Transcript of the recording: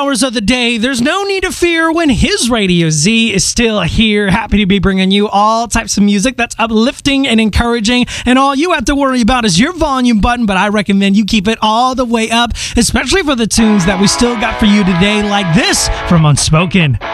hours of the day, there's no need to fear when his Radio Z is still here. Happy to be bringing you all types of music that's uplifting and encouraging. And all you have to worry about is your volume button, but I recommend you keep it all the way up, especially for the tunes that we still got for you today, like this from Unspoken.